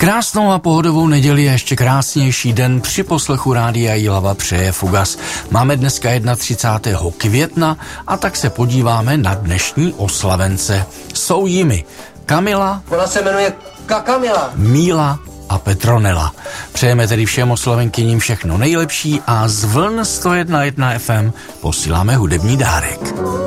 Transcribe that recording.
Krásnou a pohodovou neděli a ještě krásnější den při poslechu Rádia Jihlava přeje Fugas. Máme dneska 31. května a tak se podíváme na dnešní oslavence. Jsou jimi Kamila, ona se jmenuje Kamila, Míla a Petronela. Přejeme tedy všem oslavenkyním všechno nejlepší a z vln 101.1 FM posíláme hudební dárek.